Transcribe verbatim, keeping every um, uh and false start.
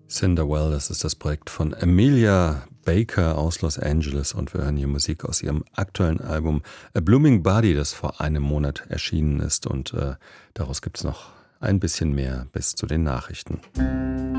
Cinderwell, das ist das Projekt von Amelia Baker aus Los Angeles und wir hören hier Musik aus ihrem aktuellen Album A Blooming Body, das vor einem Monat erschienen ist und äh, daraus gibt es noch ein bisschen mehr bis zu den Nachrichten.